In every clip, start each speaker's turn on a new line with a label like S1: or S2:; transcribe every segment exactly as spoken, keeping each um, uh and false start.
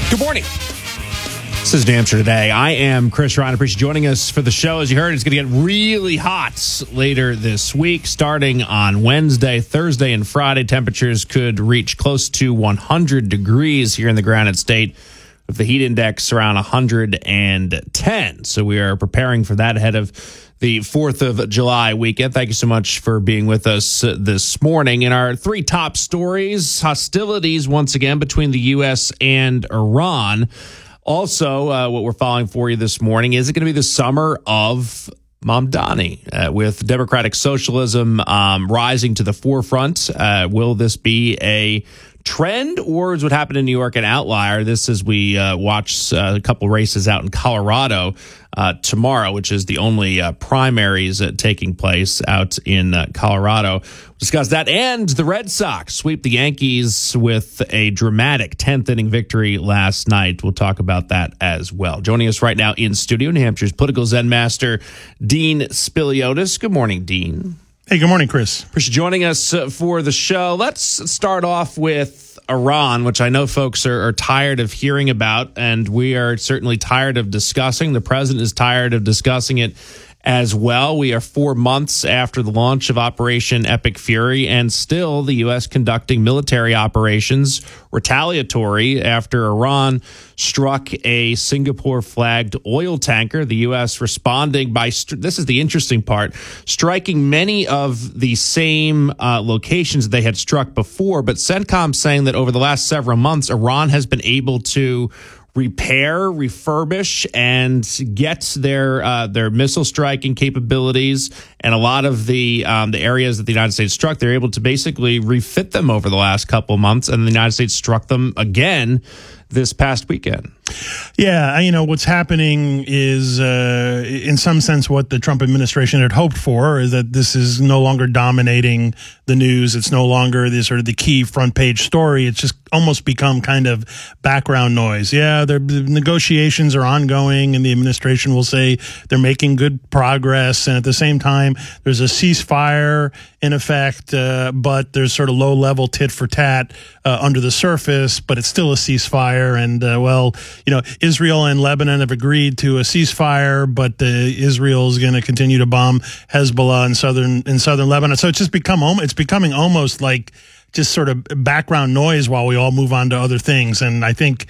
S1: Good morning. This is New Hampshire Today. I am Chris Ryan. I appreciate you joining us for the show. As you heard, it's going to get really hot later this week, starting on Wednesday, Thursday, and Friday. Temperatures could reach close to one hundred degrees here in the Granite State, with the heat index around one hundred ten. So we are preparing for that ahead of the fourth of July weekend. Thank you so much for being with us this morning. In our three top stories, hostilities once again between the U S and Iran. Also, uh, what we're following for you this morning, is it going to be the summer of Mamdani, uh, with democratic socialism um, rising to the forefront? Uh, will this be a trend, or is what happened in New York an outlier? This as we uh, watch uh, a couple races out in Colorado uh, tomorrow, which is the only uh, primaries uh, taking place out in uh, Colorado. We'll discuss that, and the Red Sox sweep the Yankees with a dramatic tenth inning victory last night. We'll talk about that as well. Joining us right now in studio, New Hampshire's political Zen master, Dean Spiliotis. Good morning, Dean.
S2: Hey, good morning, Chris.
S1: Appreciate you joining us uh, for the show. Let's start off with Iran, which I know folks are, are tired of hearing about, and we are certainly tired of discussing. The president is tired of discussing it as well. We are four months after the launch of Operation Epic Fury, and still the U S conducting military operations retaliatory after Iran struck a Singapore-flagged oil tanker. The U S responding by, this is the interesting part, striking many of the same uh, locations they had struck before, but CENTCOM saying that over the last several months, Iran has been able to repair, refurbish, and get their uh, their missile striking capabilities, and a lot of the um, the areas that the United States struck, they're able to basically refit them over the last couple of months, and the United States struck them again this past weekend.
S2: Yeah, you know, what's happening is, uh, in some sense, what the Trump administration had hoped for, is that this is no longer dominating the news. It's no longer the sort of the key front page story. It's just almost become kind of background noise. Yeah, the negotiations are ongoing, and the administration will say they're making good progress. And at the same time, there's a ceasefire in effect, uh, but there's sort of low-level tit-for-tat uh, under the surface, but it's still a ceasefire. And, uh, well, you know, Israel and Lebanon have agreed to a ceasefire, but uh, Israel is going to continue to bomb Hezbollah in southern in southern Lebanon. So it's just become it's becoming almost like just sort of background noise while we all move on to other things. And I think,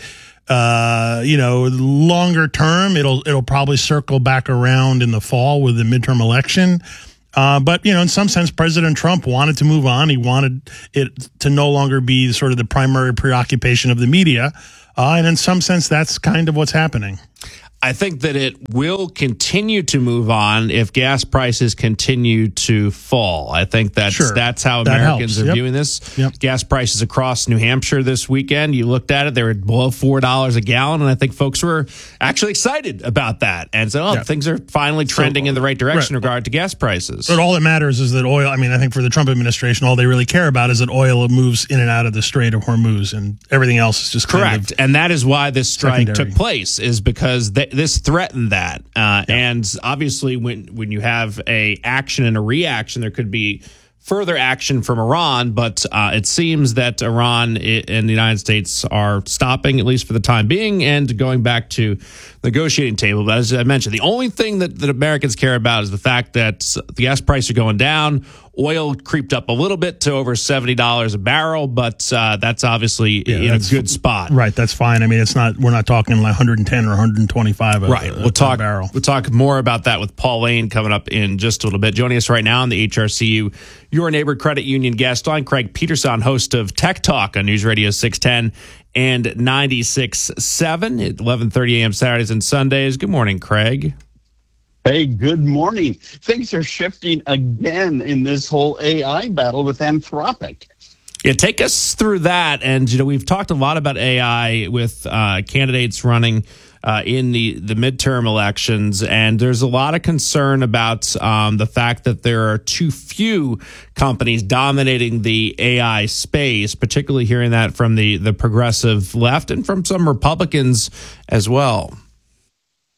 S2: uh, you know, longer term, it'll it'll probably circle back around in the fall with the midterm election. Uh, but, you know, in some sense, President Trump wanted to move on. He wanted it to no longer be sort of the primary preoccupation of the media. Uh, and in some sense, that's kind of what's happening.
S1: I think that it will continue to move on if gas prices continue to fall. I think that's
S2: sure.
S1: that's how
S2: that
S1: Americans
S2: helps.
S1: are
S2: yep.
S1: viewing this.
S2: Yep.
S1: Gas prices across New Hampshire this weekend, you looked at it, they were below four dollars a gallon, and I think folks were actually excited about that. And so, oh,
S2: yeah.
S1: things are finally trending
S2: so,
S1: in the right direction
S2: right.
S1: in regard to gas prices.
S2: But all that matters is that oil, I mean, I think for the Trump administration, all they really care about is that oil moves in and out of the Strait of Hormuz, and everything else is just
S1: correct.
S2: Kind of
S1: and that is why this strike
S2: secondary.
S1: took place, is because th- this threatened that. Uh,
S2: yeah.
S1: And obviously, when when you have a action and a reaction, there could be further action from Iran. But uh, it seems that Iran and the United States are stopping, at least for the time being, and going back to the negotiating table. But as I mentioned, the only thing that, that Americans care about is the fact that the gas prices are going down. Oil creeped up a little bit to over seventy dollars a barrel, but uh, that's obviously
S2: yeah,
S1: in
S2: that's,
S1: a good spot.
S2: Right, that's fine. I mean, it's not. We're not talking like one hundred ten or one hundred twenty-five. A,
S1: right.
S2: A,
S1: we'll talk.
S2: a barrel.
S1: We'll talk more about that with Paul Lane coming up in just a little bit. Joining us right now on the H R C U Your Neighbor Credit Union guest line, Craig Peterson, host of Tech Talk on News Radio six ten and ninety-six point seven at eleven thirty a.m. Saturdays and Sundays. Good morning, Craig.
S3: Hey, good morning. Things are shifting again in this whole A I battle with Anthropic.
S1: Yeah, take us through that. And, you know, we've talked a lot about A I with uh, candidates running uh, in the, the midterm elections. And there's a lot of concern about um, the fact that there are too few companies dominating the A I space, particularly hearing that from the, the progressive left and from some Republicans as well.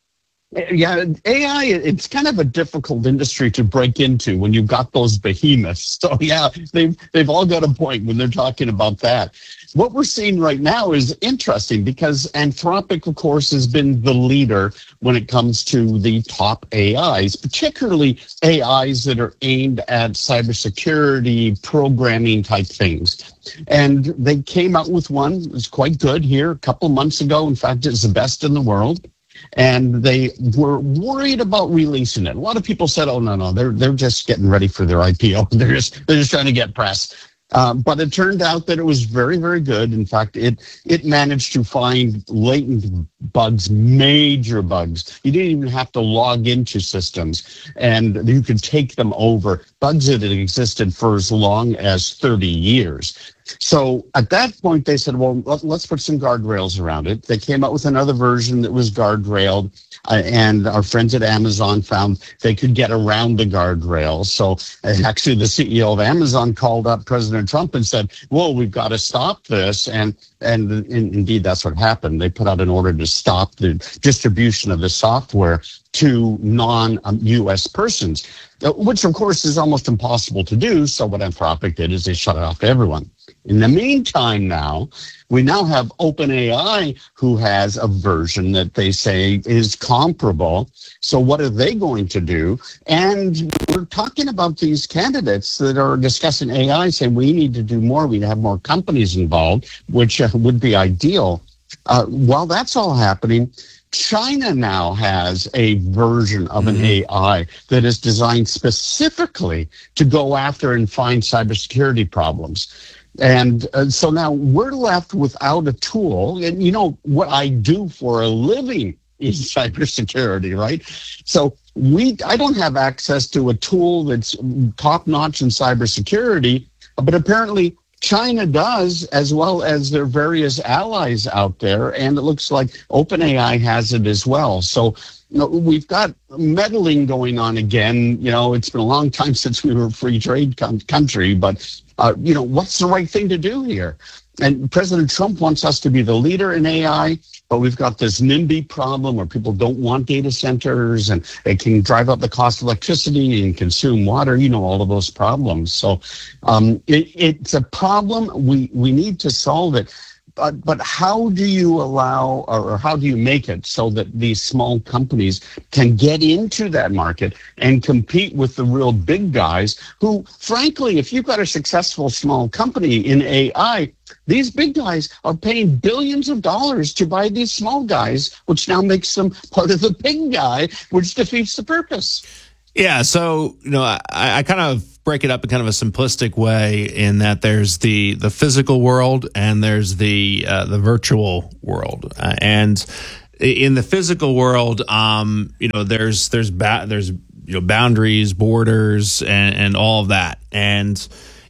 S3: Yeah, A I, it's kind of a difficult industry to break into when you've got those behemoths. So yeah, they've, they've all got a point when they're talking about that. What we're seeing right now is interesting because Anthropic, of course, has been the leader when it comes to the top A Is, particularly A Is that are aimed at cybersecurity, programming type things. And they came out with one that was quite good here a couple months ago. In fact, it's the best in the world. And they were worried about releasing it. A lot of people said, "Oh no, no, they're they're just getting ready for their I P O. They're just they're just trying to get press." Um, but it turned out that it was very, very good. In fact, it it managed to find latent bugs, major bugs. You didn't even have to log into systems, and you could take them over. Bugs that had existed for as long as thirty years. So at that point, they said, well, let's put some guardrails around it. They came out with another version that was guardrailed, uh, and our friends at Amazon found they could get around the guardrails. So uh, actually, the C E O of Amazon called up President Trump and said, whoa, we've got to stop this. And and in, indeed, that's what happened. They put out an order to stop the distribution of the software to non-U S persons, which, of course, is almost impossible to do. So what Anthropic did is they shut it off to everyone. In the meantime, now, we now have OpenAI, who has a version that they say is comparable. So what are they going to do? And we're talking about these candidates that are discussing A I, saying we need to do more. We need to have more companies involved, which uh, would be ideal. Uh, while that's all happening, China now has a version of an mm-hmm. A I that is designed specifically to go after and find cybersecurity problems. And uh, so now we're left without a tool. And you know what I do for a living is cybersecurity, right? So we, I don't have access to a tool that's top notch in cybersecurity, but apparently China does, as well as their various allies out there. And it looks like OpenAI has it as well. So you know, we've got meddling going on again. You know, it's been a long time since we were a free trade com- country, but Uh, you know, what's the right thing to do here? And President Trump wants us to be the leader in A I, but we've got this NIMBY problem where people don't want data centers and they can drive up the cost of electricity and consume water, you know, all of those problems. So um, it, it's a problem. We, we need to solve it. But, but how do you allow, or how do you make it so that these small companies can get into that market and compete with the real big guys who, frankly, if you've got a successful small company in A I, these big guys are paying billions of dollars to buy these small guys, which now makes them part of the big guy, which defeats the purpose.
S1: Yeah, so, you know, I, I kind of break it up in kind of a simplistic way in that there's the, the physical world and there's the uh, the virtual world. Uh, and in the physical world, um, you know, there's there's ba- there's you know boundaries, borders, and, and all of that. And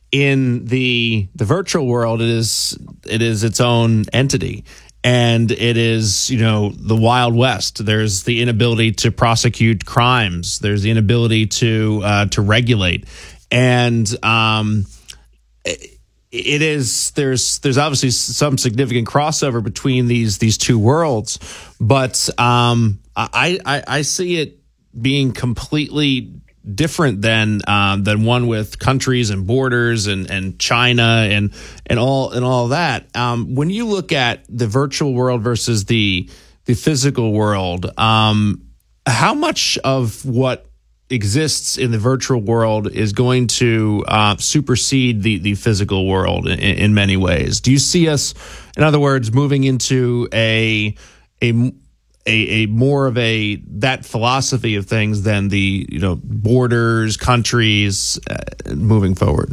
S1: in the the virtual world, it is it is its own entity. And it is, you know, the Wild West. There's the inability to prosecute crimes. There's the inability to uh, to regulate, and um, it, it is there's there's obviously some significant crossover between these these two worlds, but um, I, I I see it being completely different than um, than one with countries and borders and, and China and and all and all that. Um, when you look at the virtual world versus the the physical world, um, how much of what exists in the virtual world is going to uh, supersede the the physical world in, in many ways? Do you see us, in other words, moving into a a A, a more of a that philosophy of things than the you know borders, countries uh, moving forward?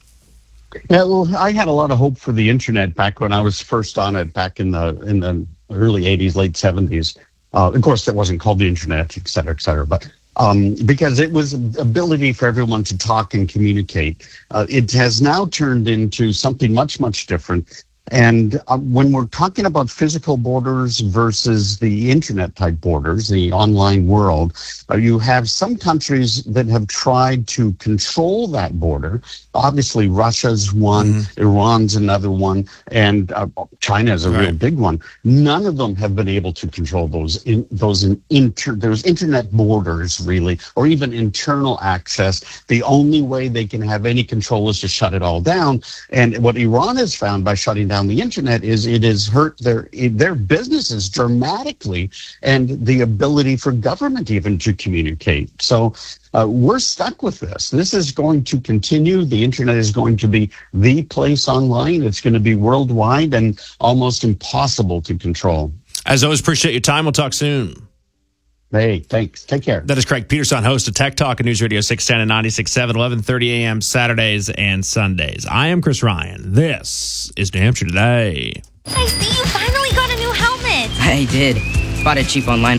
S3: Yeah, well, I had a lot of hope for the internet back when I was first on it back in the in the early eighties, late seventies. Uh, of course, it wasn't called the internet, et cetera, et cetera, but um, because it was ability for everyone to talk and communicate. Uh, it has now turned into something much, much different. And uh, when we're talking about physical borders versus the internet type borders, the online world, uh, you have some countries that have tried to control that border. Obviously, Russia's one, mm-hmm. Iran's another one, and uh, China is a right. real big one. None of them have been able to control those in, those in inter those internet borders, really, or even internal access. The only way they can have any control is to shut it all down. And what Iran has found by shutting down the internet is it has hurt their their businesses dramatically, and the ability for government even to communicate. So uh, we're stuck with this. This is going to continue. The internet is going to be the place online. It's going to be worldwide and almost impossible to control.
S1: As always, appreciate your time. We'll talk soon.
S3: Hey, thanks. Take care.
S1: That is Craig Peterson, host of Tech Talk and News Radio six ten and ninety-six point seven, eleven thirty a.m. Saturdays and Sundays. I am Chris Ryan. This is New Hampshire Today.
S4: I see you finally got a new helmet.
S5: I did. Bought it cheap online.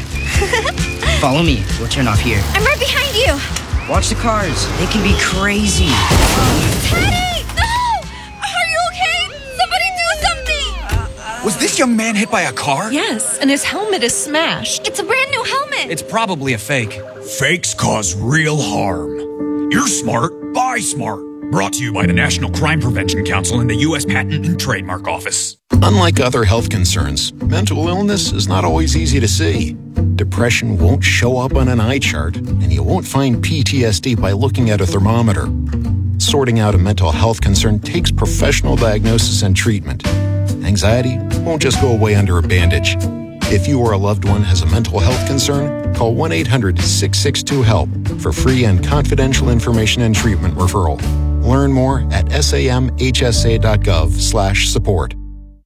S5: Follow me. We'll turn off here.
S4: I'm right behind you.
S5: Watch the cars. They can be crazy.
S4: Teddy! No! Are you okay? Somebody do something!
S6: Was this young man hit by a car?
S7: Yes, and his helmet is smashed.
S4: It's a brand new helmet.
S6: It's probably a fake. Fakes cause real harm. You're smart. Buy smart. Brought to you by the National Crime Prevention Council and the U S Patent and Trademark Office.
S8: Unlike other health concerns, mental illness is not always easy to see. Depression won't show up on an eye chart, and you won't find P T S D by looking at a thermometer. Sorting out a mental health concern takes professional diagnosis and treatment. Anxiety won't just go away under a bandage. If you or a loved one has a mental health concern, call one eight hundred six six two HELP for free and confidential information and treatment referral. Learn more at samhsa.gov slash support.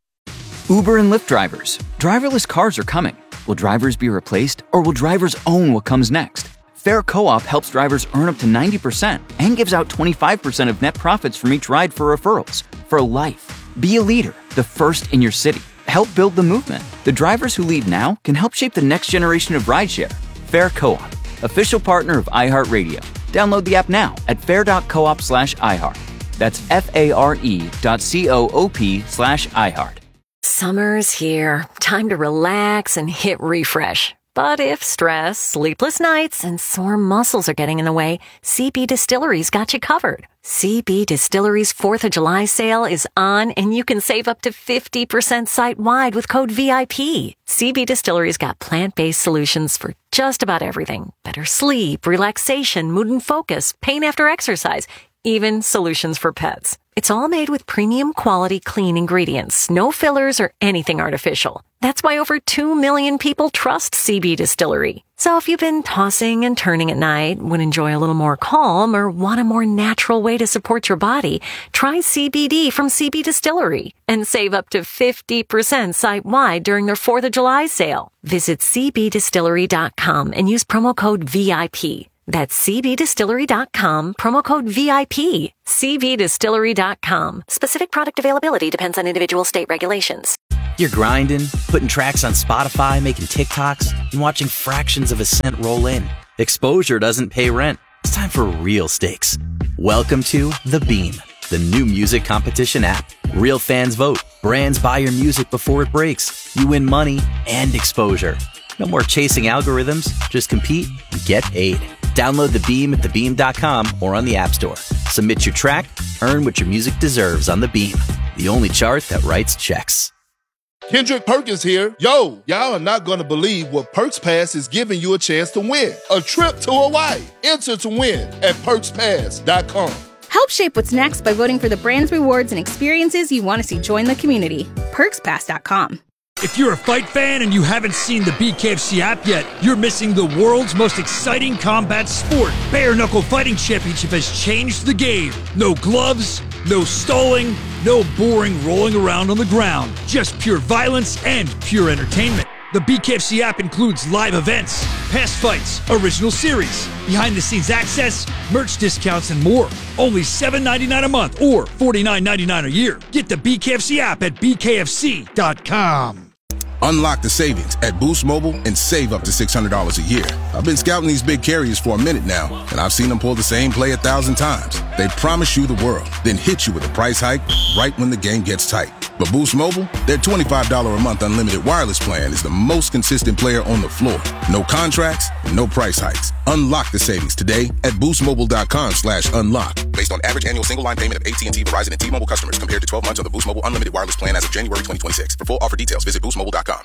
S9: Uber and Lyft drivers. Driverless cars are coming. Will drivers be replaced, or will drivers own what comes next? Fair Co-op helps drivers earn up to ninety percent and gives out twenty-five percent of net profits from each ride for referrals. For life. Be a leader, the first in your city. Help build the movement. The drivers who lead now can help shape the next generation of rideshare. Fair Co-op, official partner of iHeartRadio. Download the app now at fair.coop slash iHeart. That's F-A-R-E dot C-O-O-P slash iHeart.
S7: Summer's here. Time to relax and hit refresh. But if stress, sleepless nights, and sore muscles are getting in the way, C B Distillery's got you covered. C B Distillery's fourth of July sale is on, and you can save up to fifty percent site-wide with code V I P. C B Distillery's got plant-based solutions for just about everything. Better sleep, relaxation, mood and focus, pain after exercise, even solutions for pets. It's all made with premium quality clean ingredients, no fillers or anything artificial. That's why over two million people trust C B Distillery. So if you've been tossing and turning at night, would enjoy a little more calm, or want a more natural way to support your body, try C B D from C B Distillery and save up to fifty percent site-wide during their fourth of July sale. Visit c b distillery dot com and use promo code V I P. That's c b distillery dot com, promo code V I P. c b distillery dot com. Specific product availability depends on individual state regulations.
S10: You're grinding, putting tracks on Spotify, making TikToks, and watching fractions of a cent roll in. Exposure doesn't pay rent. It's time for real stakes. Welcome to The Beam, the new music competition app. Real fans vote. Brands buy your music before it breaks. You win money and exposure. No more chasing algorithms. Just compete and get paid. Download The Beam at the beam dot com or on the App Store. Submit your track, earn what your music deserves on The Beam, the only chart that writes checks.
S11: Kendrick Perkins here. Yo, y'all are not going to believe what Perks Pass is giving you a chance to win. A trip to Hawaii. Enter to win at perks pass dot com.
S12: Help shape what's next by voting for the brands, rewards, and experiences you want to see join the community. perks pass dot com.
S13: If you're a fight fan and you haven't seen the B K F C app yet, you're missing the world's most exciting combat sport. Bare Knuckle Fighting Championship has changed the game. No gloves, no stalling, no boring rolling around on the ground. Just pure violence and pure entertainment. The B K F C app includes live events, past fights, original series, behind-the-scenes access, merch discounts, and more. Only seven dollars and ninety-nine cents a month or forty-nine dollars and ninety-nine cents a year. Get the B K F C app at b k f c dot com.
S14: Unlock the savings at Boost Mobile and save up to six hundred dollars a year. I've been scouting these big carriers for a minute now, and I've seen them pull the same play a thousand times. They promise you the world, then hit you with a price hike right when the game gets tight. But Boost Mobile, their twenty-five dollars a month unlimited wireless plan is the most consistent player on the floor. No contracts, no price hikes. Unlock the savings today at boostmobile.com slash unlock. Based on average annual single line payment of A T and T, Verizon, and T-Mobile customers compared to twelve months of the Boost Mobile unlimited wireless plan as of January twenty twenty-six. For full offer details, visit boost mobile dot com.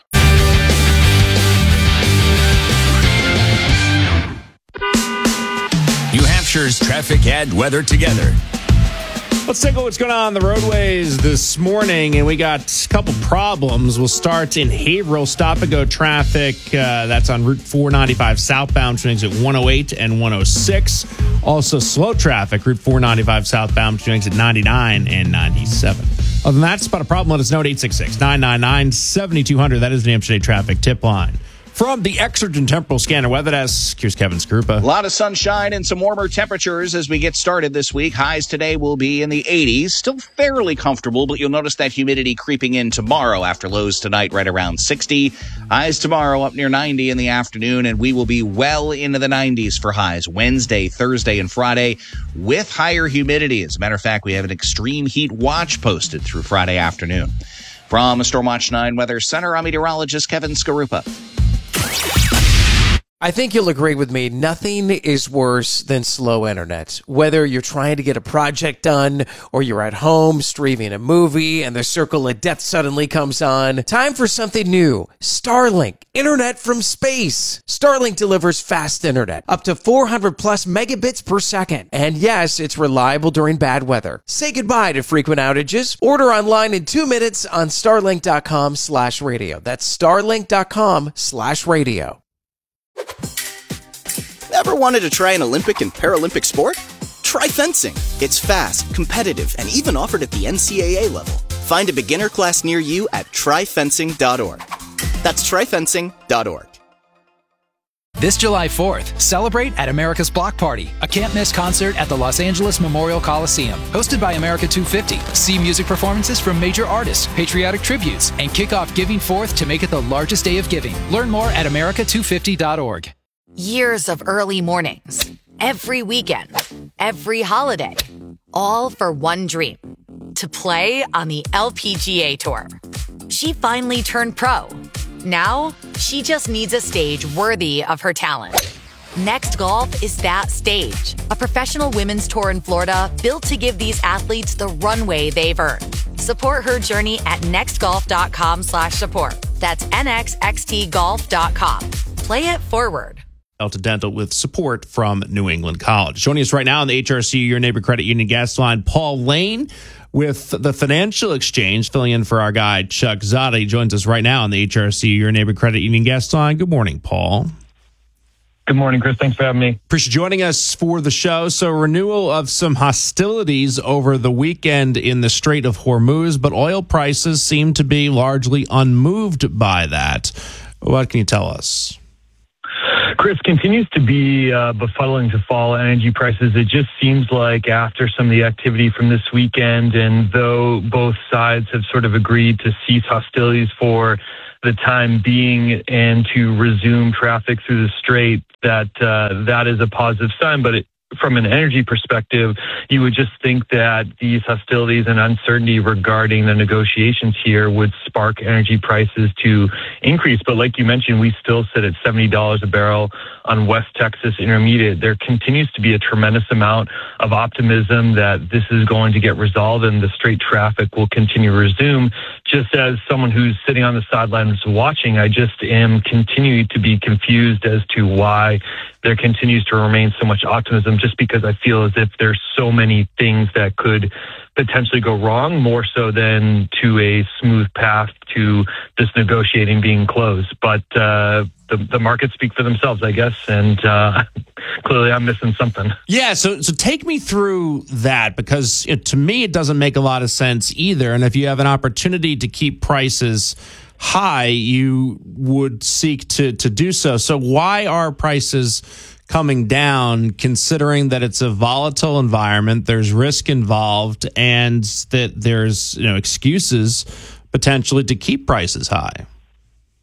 S6: New Hampshire's traffic and weather together.
S1: Let's take a look at what's going on on the roadways this morning, and we got a couple problems. We'll start in Haverhill, stop-and-go traffic. Uh, that's on Route four ninety-five southbound between exit one oh eight and one oh six. Also, slow traffic, Route four ninety-five southbound between exit ninety-nine and ninety-seven. Other than that, spot a problem, let us know at eight six six, nine nine nine, seven two zero zero. That is the New Hampshire State Traffic Tip Line. From the Exergen Temporal Scanner Weather Desk, here's Kevin Skrupa.
S15: A lot of sunshine and some warmer temperatures as we get started this week. Highs today will be in the eighties. Still fairly comfortable, but you'll notice that humidity creeping in tomorrow after lows tonight right around sixty. Highs tomorrow up near ninety in the afternoon, and we will be well into the nineties for highs Wednesday, Thursday, and Friday with higher humidity. As a matter of fact, we have an extreme heat watch posted through Friday afternoon. From Stormwatch nine Weather Center, I'm meteorologist Kevin Skarupa.
S16: I think you'll agree with me. Nothing is worse than slow internet. Whether you're trying to get a project done or you're at home streaming a movie and the circle of death suddenly comes on, time for something new. Starlink, internet from space. Starlink delivers fast internet, up to four hundred plus megabits per second. And yes, it's reliable during bad weather. Say goodbye to frequent outages. Order online in two minutes on starlink.com slash radio. That's starlink.com slash radio.
S17: Ever wanted to try an Olympic and Paralympic sport? Try fencing. It's fast, competitive, and even offered at the N C double A level. Find a beginner class near you at try fencing dot org. That's try fencing dot org.
S18: This July fourth, celebrate at America's Block Party, a can't-miss concert at the Los Angeles Memorial Coliseum. Hosted by America two fifty. See music performances from major artists, patriotic tributes, and kick off Giving Fourth to make it the largest day of giving. Learn more at america two fifty dot org.
S19: Years of early mornings, every weekend, every holiday, all for one dream, to play on the L P G A Tour. She finally turned pro. Now, she just needs a stage worthy of her talent. Next Golf is that stage, a professional women's tour in Florida built to give these athletes the runway they've earned. Support her journey at nextgolf.com slash support. That's N X X T golf dot com. Play it forward.
S1: Delta Dental with support from New England College. Joining us right now on the H R C, Your Neighbor Credit Union guest line, Paul Lane with the Financial Exchange, filling in for our guy, Chuck Zada. He joins us right now on the H R C, Your Neighbor Credit Union guest line. Good morning, Paul.
S20: Good morning, Chris. Thanks for having me.
S1: Appreciate joining us for the show. So, renewal of some hostilities over the weekend in the Strait of Hormuz, but oil prices seem to be largely unmoved by that. What can you tell us?
S20: Chris, continues to be uh, befuddling to fall energy prices. It just seems like after some of the activity from this weekend, and though both sides have sort of agreed to cease hostilities for the time being and to resume traffic through the strait, that uh, that is a positive sign. But it, from an energy perspective, you would just think that these hostilities and uncertainty regarding the negotiations here would spark energy prices to increase. But like you mentioned, we still sit at seventy dollars a barrel on West Texas Intermediate. There continues to be a tremendous amount of optimism that this is going to get resolved and the straight traffic will continue to resume. Just as someone who's sitting on the sidelines watching, I just am continuing to be confused as to why there continues to remain so much optimism, just because I feel as if there's so many things that could potentially go wrong, more so than to a smooth path to this negotiating being closed. But uh, the, the markets speak for themselves, I guess, and uh, clearly I'm missing something.
S1: Yeah, so so take me through that, because you know, to me it doesn't make a lot of sense either. And if you have an opportunity to keep prices high, you would seek to to do so. So why are prices coming down, considering that it's a volatile environment, there's risk involved, and that there's, you know, excuses potentially to keep prices high?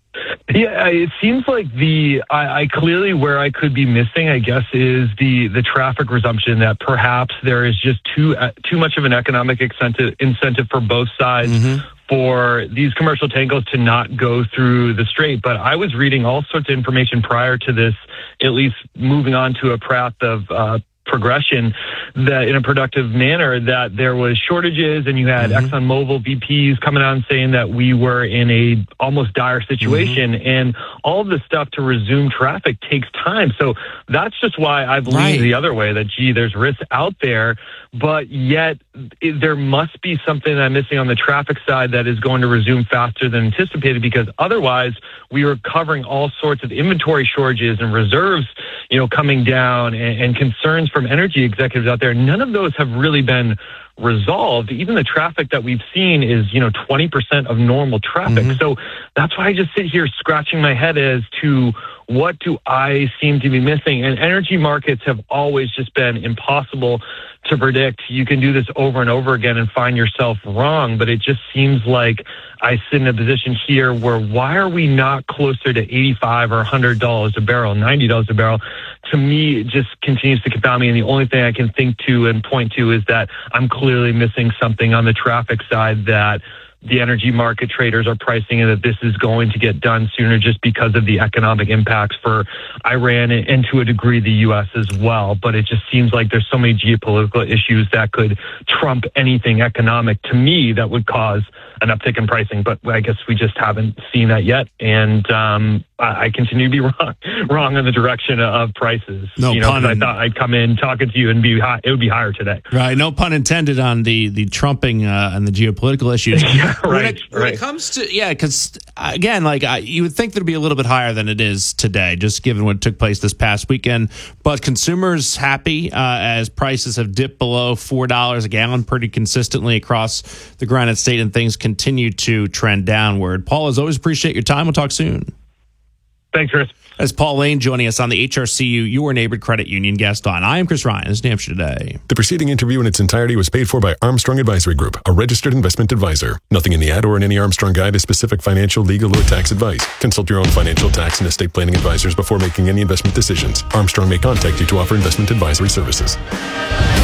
S20: Yeah, it seems like the I, I clearly where I could be missing, I guess, is the the traffic resumption. That perhaps there is just too uh, too much of an economic incentive incentive for both sides mm-hmm. for these commercial tangles to not go through the strait. But I was reading all sorts of information prior to this, at least moving on to a path of uh, progression that in a productive manner, that there was shortages and you had mm-hmm. ExxonMobil V Ps coming out and saying that we were in a almost dire situation mm-hmm. and all of this stuff to resume traffic takes time. So that's just why I believe right. the other way that, gee, there's risks out there, but yet it, there must be something that I'm missing on the traffic side that is going to resume faster than anticipated, because otherwise we are covering all sorts of inventory shortages and reserves, you know, coming down and, and concerns from energy executives out there. None of those have really been resolved. Even the traffic that we've seen is, you know, twenty percent of normal traffic. Mm-hmm. So that's why I just sit here scratching my head as to what do I seem to be missing? And energy markets have always just been impossible to predict. You can do this over and over again and find yourself wrong, but it just seems like I sit in a position here where why are we not closer to eighty-five or one hundred dollars a barrel, ninety dollars a barrel? To me, it just continues to confound me. And the only thing I can think to and point to is that I'm clearly missing something on the traffic side that the energy market traders are pricing in, that this is going to get done sooner just because of the economic impacts for Iran and to a degree the U S as well. But it just seems like there's so many geopolitical issues that could trump anything economic to me that would cause an uptick in pricing. But I guess we just haven't seen that yet. And um, I, I continue to be wrong, wrong in the direction of prices.
S1: No
S20: you know,
S1: pun.
S20: I thought I'd come in talking to you and be high, it would be higher today.
S1: Right. No pun intended on the, the trumping uh, and the geopolitical issues.
S20: yeah, right.
S1: When it, when
S20: right.
S1: it comes to, yeah, because again, like I, you would think there'd be a little bit higher than it is today, just given what took place this past weekend. But consumers happy uh, as prices have dipped below four dollars a gallon pretty consistently across the Granite State, and things continue to trend downward. Paul, as always, appreciate your time. We'll talk soon.
S20: Thanks, Chris.
S1: As Paul Lane joining us on the H R C U, your neighborhood credit union guest on. I am Chris Ryan. This is New Hampshire Today.
S21: The preceding interview in its entirety was paid for by Armstrong Advisory Group, a registered investment advisor. Nothing in the ad or in any Armstrong guide is specific financial, legal, or tax advice. Consult your own financial, tax, and estate planning advisors before making any investment decisions. Armstrong may contact you to offer investment advisory services.